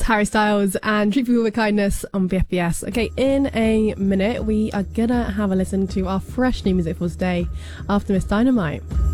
Harry Styles and Treat People with Kindness on BFBS. Okay, in a minute we are gonna have a listen to our fresh new music for today after Miss Dynamite.